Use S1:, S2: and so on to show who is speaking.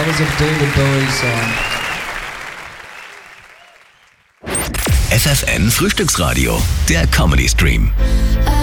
S1: That was a David Bowie song.
S2: FFN Frühstücksradio, der Comedy Stream.